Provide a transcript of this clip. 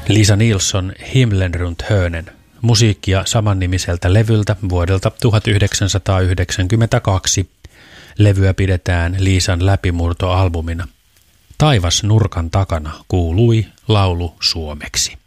Lisa Nilsson, Himlen runt hörnen, musiikkia samannimiseltä levyltä vuodelta 1992. Levyä pidetään Liisan läpimurtoalbumina. Taivas nurkan takana kuului laulu suomeksi.